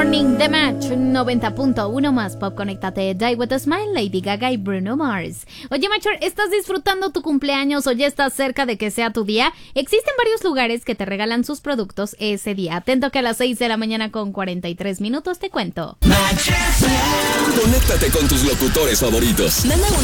Morning, The Match 90.1 más Pop. Conéctate, Die With A Smile, Lady Gaga y Bruno Mars. Oye, Matcher, ¿estás disfrutando tu cumpleaños o ya estás cerca de que sea tu día? Existen varios lugares que te regalan sus productos ese día. Atento que a las 6 de la mañana con 43 minutos te cuento. Conéctate con tus locutores favoritos. Manda un